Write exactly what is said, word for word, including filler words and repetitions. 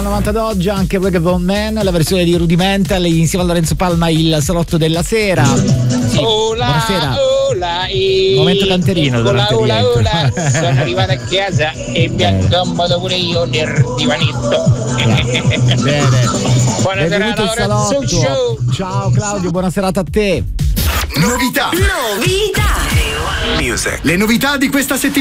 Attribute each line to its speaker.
Speaker 1: novanta d'oggi anche Vagabond Man, la versione di Rudimental insieme a Lorenzo Palma, il salotto della sera. Sì,
Speaker 2: ola,
Speaker 1: buonasera.
Speaker 2: Ola, e...
Speaker 1: Momento canterino
Speaker 2: ola,
Speaker 1: durante
Speaker 2: ola,
Speaker 1: il
Speaker 2: ola. Sono arrivato a casa e mi accommodo pure io nel divanetto.
Speaker 1: Bene.
Speaker 2: Buona serata, Lorenzo Show.
Speaker 1: Ciao Claudio, buona serata a te.
Speaker 3: Novità.
Speaker 4: Novità.
Speaker 3: Music. Le novità di questa settimana.